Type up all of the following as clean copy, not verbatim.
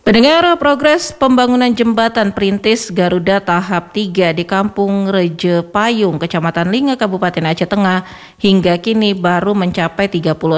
Pendengar, progres pembangunan jembatan perintis Garuda tahap 3 di Kampung Reje Payung, Kecamatan Linge, Kabupaten Aceh Tengah hingga kini baru mencapai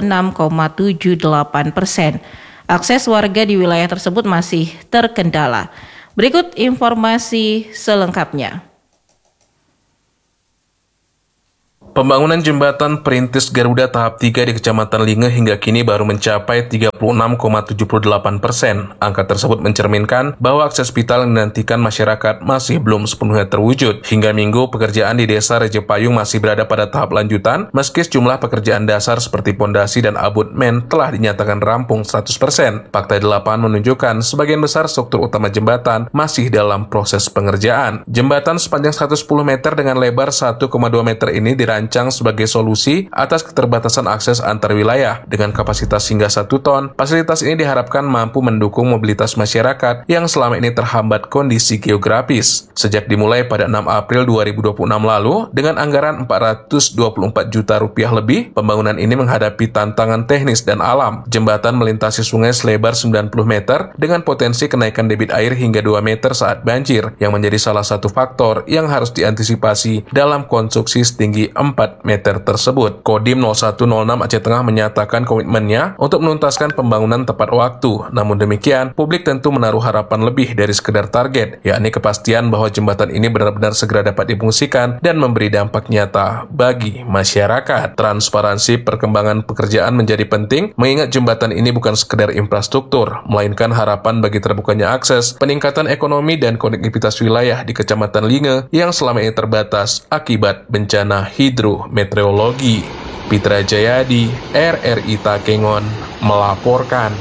36,78%. Akses warga di wilayah tersebut masih terkendala. Berikut informasi selengkapnya. Pembangunan jembatan perintis Garuda tahap 3 di Kecamatan Linge hingga kini baru mencapai 36,78%. Angka tersebut mencerminkan bahwa akses vital yang dinantikan masyarakat masih belum sepenuhnya terwujud. Hingga Minggu, pekerjaan di Desa Reje Payung masih berada pada tahap lanjutan, meski sejumlah pekerjaan dasar seperti pondasi dan abutmen telah dinyatakan rampung 100%. Fakta di lapangan menunjukkan sebagian besar struktur utama jembatan masih dalam proses pengerjaan. Jembatan sepanjang 110 meter dengan lebar 1,2 meter ini dirancang sebagai solusi atas keterbatasan akses antar wilayah. Dengan kapasitas hingga 1 ton, fasilitas ini diharapkan mampu mendukung mobilitas masyarakat yang selama ini terhambat kondisi geografis. Sejak dimulai pada 6 April 2026 lalu, dengan anggaran 424 juta rupiah lebih, pembangunan ini menghadapi tantangan teknis dan alam. Jembatan melintasi sungai selebar 90 meter dengan potensi kenaikan debit air hingga 2 meter saat banjir, yang menjadi salah satu faktor yang harus diantisipasi dalam konstruksi setinggi 4 meter tersebut. Kodim 0106 Aceh Tengah menyatakan komitmennya untuk menuntaskan pembangunan tepat waktu. Namun demikian, publik tentu menaruh harapan lebih dari sekedar target, yakni kepastian bahwa jembatan ini benar-benar segera dapat difungsikan dan memberi dampak nyata bagi masyarakat. Transparansi perkembangan pekerjaan menjadi penting, mengingat jembatan ini bukan sekedar infrastruktur, melainkan harapan bagi terbukanya akses, peningkatan ekonomi dan konektivitas wilayah di Kecamatan Linge yang selama ini terbatas akibat bencana hidrometeorologi. Pitra Jayadi, RRI Takengon, melaporkan.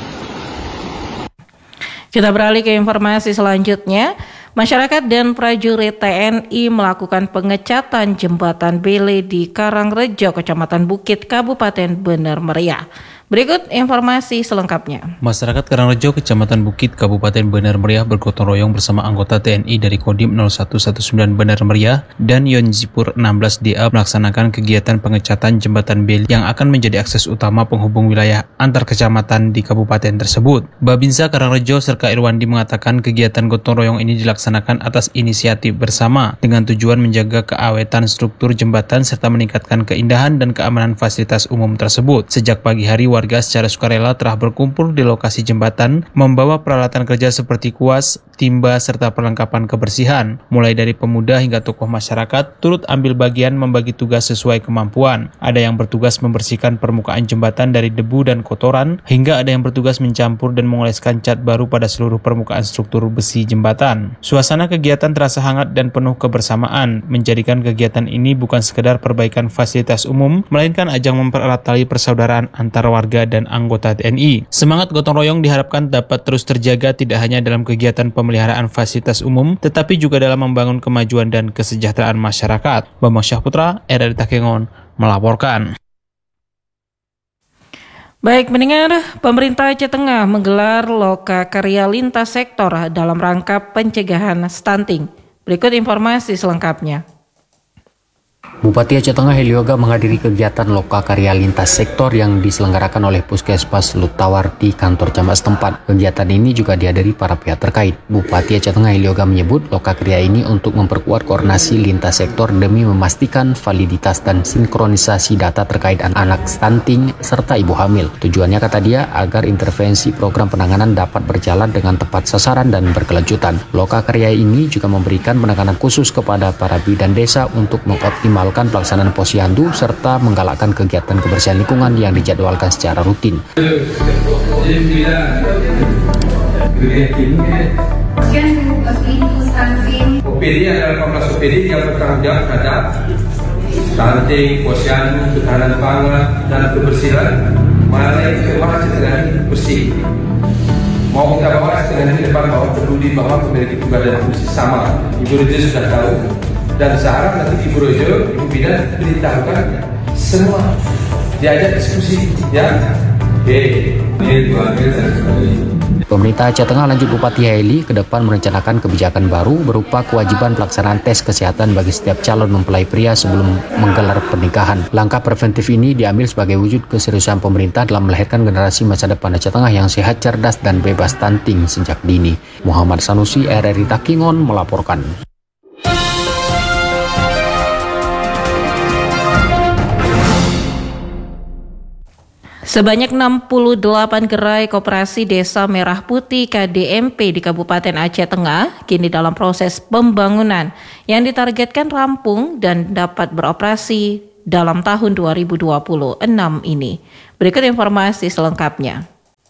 Kita beralih ke informasi selanjutnya. Masyarakat dan prajurit TNI melakukan pengecatan jembatan Bele di Karangrejo, Kecamatan Bukit, Kabupaten Bener Meriah. Berikut informasi selengkapnya. Masyarakat Karangrejo, Kecamatan Bukit, Kabupaten Bener Meriah bergotong royong bersama anggota TNI dari Kodim 0119 Bener Meriah dan Yonzipur 16DA melaksanakan kegiatan pengecatan jembatan Beli yang akan menjadi akses utama penghubung wilayah antar kecamatan di kabupaten tersebut. Babinsa Karangrejo Serka Irwandi mengatakan kegiatan gotong royong ini dilaksanakan atas inisiatif bersama dengan tujuan menjaga keawetan struktur jembatan serta meningkatkan keindahan dan keamanan fasilitas umum tersebut. Sejak pagi hari, warga secara sukarela telah berkumpul di lokasi jembatan, membawa peralatan kerja seperti kuas, timba, serta perlengkapan kebersihan. Mulai dari pemuda hingga tokoh masyarakat turut ambil bagian membagi tugas sesuai kemampuan. Ada yang bertugas membersihkan permukaan jembatan dari debu dan kotoran, hingga ada yang bertugas mencampur dan mengoleskan cat baru pada seluruh permukaan struktur besi jembatan. Suasana kegiatan terasa hangat dan penuh kebersamaan, menjadikan kegiatan ini bukan sekedar perbaikan fasilitas umum, melainkan ajang mempererat tali persaudaraan antar warga dan anggota TNI. Semangat gotong royong diharapkan dapat terus terjaga tidak hanya dalam kegiatan pemeliharaan fasilitas umum, tetapi juga dalam membangun kemajuan dan kesejahteraan masyarakat. Bambang Syahputra, RRI Takengon, melaporkan. Baik, mendengar, pemerintah Aceh Tengah menggelar loka karya lintas sektor dalam rangka pencegahan stunting. Berikut informasi selengkapnya. Bupati Aceh Tengah Helioga menghadiri kegiatan loka karya lintas sektor yang diselenggarakan oleh Puskesmas Lutawar di kantor camat setempat. Kegiatan ini juga dihadiri para pihak terkait. Bupati Aceh Tengah Helioga menyebut loka karya ini untuk memperkuat koordinasi lintas sektor demi memastikan validitas dan sinkronisasi data terkait anak stunting serta ibu hamil. Tujuannya, kata dia, agar intervensi program penanganan dapat berjalan dengan tepat sasaran dan berkelanjutan. Loka karya ini juga memberikan penekanan khusus kepada para bidan desa untuk mengoptimalkan pelaksanaan posyandu serta menggalakkan kegiatan kebersihan lingkungan yang dijadwalkan secara rutin. OPD adalah Komnas OPD yang bertanggung jawab terhadap stunting, posyandu, ketahanan pangan, dan kebersihan. Mana yang kemarin sedang bersih. Mau kita bawa dengan di depan bahwa peduli bahwa memiliki tugas dan fungsi sama. Ibu Rejo sudah tahu. Dan seharap nanti Ibu Rejo, Ibu Bidan diberitahukan semua, diajak diskusi, ya. Ini 2 meter sekali. Pemerintah Aceh Tengah lanjut Bupati Haili ke depan merencanakan kebijakan baru berupa kewajiban pelaksanaan tes kesehatan bagi setiap calon mempelai pria sebelum menggelar pernikahan. Langkah preventif ini diambil sebagai wujud keseriusan pemerintah dalam melahirkan generasi masa depan Aceh Tengah yang sehat, cerdas, dan bebas stunting sejak dini. Muhammad Sanusi, RRI Takengon melaporkan. Sebanyak 68 gerai koperasi Desa Merah Putih KDMP di Kabupaten Aceh Tengah kini dalam proses pembangunan yang ditargetkan rampung dan dapat beroperasi dalam tahun 2026 ini. Berikut informasi selengkapnya.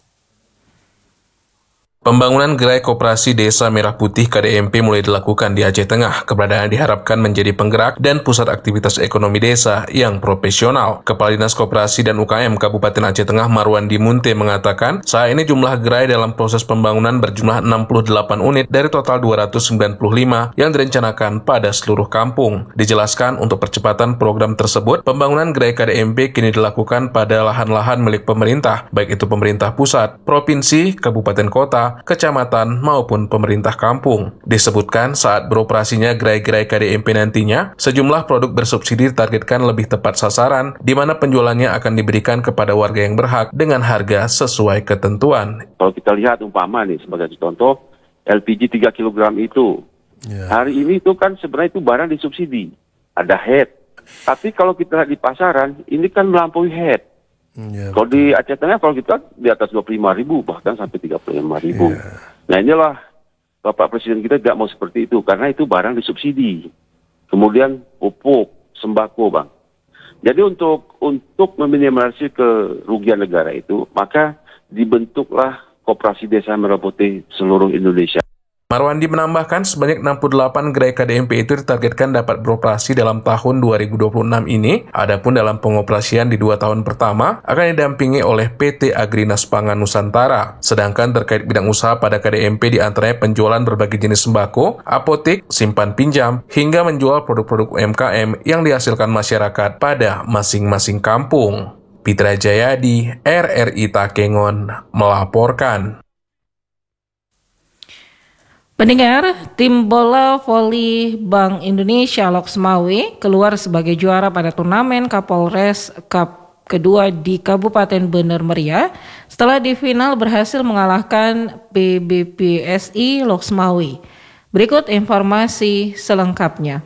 Pembangunan gerai koperasi Desa Merah Putih KDMP mulai dilakukan di Aceh Tengah. Keberadaan diharapkan menjadi penggerak dan pusat aktivitas ekonomi desa yang profesional. Kepala Dinas Koperasi dan UKM Kabupaten Aceh Tengah Marwandi Munte mengatakan, saat ini jumlah gerai dalam proses pembangunan berjumlah 68 unit dari total 295 yang direncanakan pada seluruh kampung. Dijelaskan untuk percepatan program tersebut, pembangunan gerai KDMP kini dilakukan pada lahan-lahan milik pemerintah, baik itu pemerintah pusat, provinsi, kabupaten kota, kecamatan, maupun pemerintah kampung. Disebutkan saat beroperasinya gerai-gerai KDMP nantinya, sejumlah produk bersubsidi ditargetkan lebih tepat sasaran, di mana penjualannya akan diberikan kepada warga yang berhak dengan harga sesuai ketentuan. Kalau kita lihat umpama nih, sebagai contoh, LPG 3 kg itu, hari ini itu kan sebenarnya itu barang disubsidi, ada head. Tapi kalau kita lihat di pasaran, ini kan melampaui head. Kalau di Aceh Tengah, kalau kita di atas 25.000 bahkan sampai 35.000. Nah inilah Bapak Presiden kita tidak mau seperti itu karena itu barang disubsidi. Kemudian pupuk, sembako, Bang. Jadi untuk meminimalisir kerugian negara itu, maka dibentuklah Koperasi Desa Merah Putih seluruh Indonesia. Marwandi menambahkan sebanyak 68 gerai KDMP itu ditargetkan dapat beroperasi dalam tahun 2026 ini. Adapun dalam pengoperasian di 2 tahun pertama akan didampingi oleh PT Agrinas Pangan Nusantara. Sedangkan terkait bidang usaha pada KDMP diantaranya penjualan berbagai jenis sembako, apotik, simpan pinjam, hingga menjual produk-produk UMKM yang dihasilkan masyarakat pada masing-masing kampung. Pitra Jayadi, RRI Takengon, melaporkan. Pendengar, tim bola voli Bank Indonesia Loksmawe keluar sebagai juara pada turnamen Kapolres Cup kedua di Kabupaten Bener Meriah setelah di final berhasil mengalahkan PBPSI Loksmawe. Berikut informasi selengkapnya.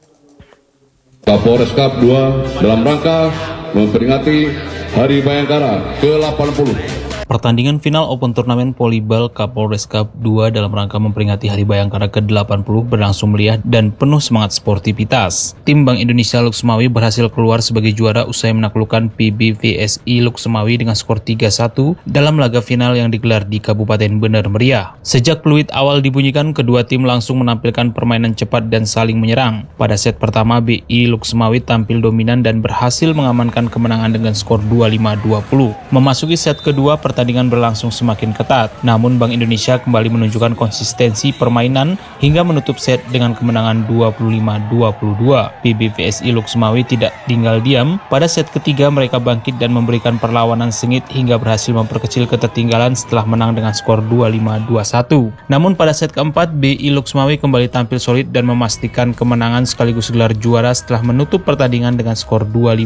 Kapolres Cup 2 dalam rangka memperingati Hari Bayangkara ke-80. Pertandingan final Open Turnamen Volleyball Kapolres Cup 2 dalam rangka memperingati Hari Bayangkara ke-80 berlangsung meriah dan penuh semangat sportivitas. Tim Bank Indonesia Loksmawe berhasil keluar sebagai juara usai menaklukkan PBVSI Loksmawe dengan skor 3-1 dalam laga final yang digelar di Kabupaten Bener Meriah. Sejak peluit awal dibunyikan, kedua tim langsung menampilkan permainan cepat dan saling menyerang. Pada set pertama, BI Loksmawe tampil dominan dan berhasil mengamankan kemenangan dengan skor 25-20. Memasuki set kedua, pertandingan berlangsung semakin ketat, namun Bank Indonesia kembali menunjukkan konsistensi permainan hingga menutup set dengan kemenangan 25-22. PBVSI Loksmawe tidak tinggal diam. Pada set ketiga mereka bangkit dan memberikan perlawanan sengit hingga berhasil memperkecil ketertinggalan setelah menang dengan skor 25-21. Namun pada set keempat, BI Loksmawe kembali tampil solid dan memastikan kemenangan sekaligus gelar juara setelah menutup pertandingan dengan skor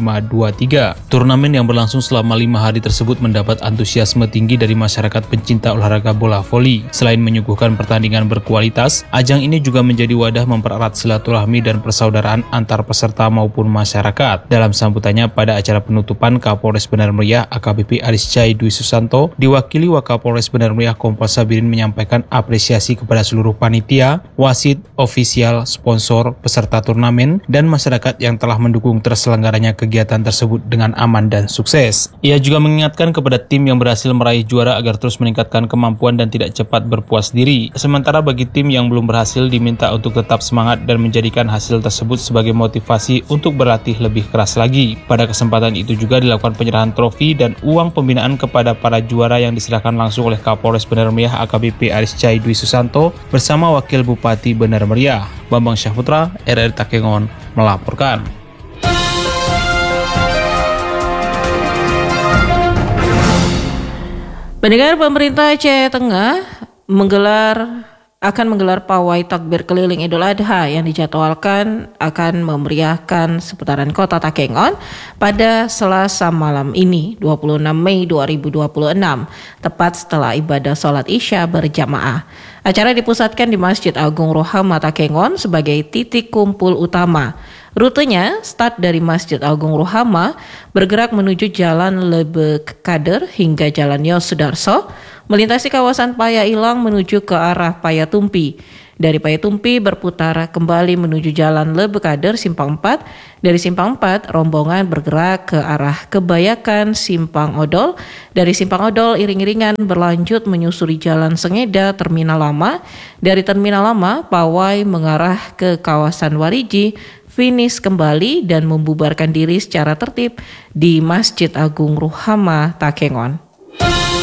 25-23. Turnamen yang berlangsung selama 5 hari tersebut mendapat antusiasme tinggi dari masyarakat pencinta olahraga bola voli. Selain menyuguhkan pertandingan berkualitas, ajang ini juga menjadi wadah mempererat silaturahmi dan persaudaraan antar peserta maupun masyarakat. Dalam sambutannya pada acara penutupan, Kapolres Bener Meriah AKBP Ariscai Dwi Susanto diwakili Wakapolres Bener Meriah Kompol Sabirin menyampaikan apresiasi kepada seluruh panitia, wasit, ofisial, sponsor, peserta turnamen, dan masyarakat yang telah mendukung terselenggaranya kegiatan tersebut dengan aman dan sukses. Ia juga mengingatkan kepada tim yang berhasil meraih juara agar terus meningkatkan kemampuan dan tidak cepat berpuas diri. Sementara bagi tim yang belum berhasil diminta untuk tetap semangat dan menjadikan hasil tersebut sebagai motivasi untuk berlatih lebih keras lagi. Pada kesempatan itu juga dilakukan penyerahan trofi dan uang pembinaan kepada para juara yang diserahkan langsung oleh Kapolres Bener Meriah AKBP Ariscai Dwi Susanto bersama Wakil Bupati Bener Meriah Bambang Syahputra, RRI Takengon melaporkan. Pendengar, pemerintah Aceh Tengah akan menggelar pawai takbir keliling Idul Adha yang dijadwalkan akan memeriahkan seputaran kota Takengon pada Selasa malam ini 26 Mei 2026, tepat setelah ibadah sholat Isya berjamaah. Acara dipusatkan di Masjid Agung Rohama Takengon sebagai titik kumpul utama. Rutenya start dari Masjid Agung Rohama, bergerak menuju Jalan Lebek Kader hingga Jalan Yos Sudarso, melintasi kawasan Paya Ilang menuju ke arah Paya Tumpi. Dari Paya Tumpi berputar kembali menuju Jalan Lebek Kader Simpang 4. Dari Simpang 4, rombongan bergerak ke arah Kebayakan Simpang Odol. Dari Simpang Odol iring-iringan berlanjut menyusuri Jalan Sengeda Terminal Lama. Dari Terminal Lama, pawai mengarah ke kawasan Wariji, finish kembali dan membubarkan diri secara tertib di Masjid Agung Rohama Takengon.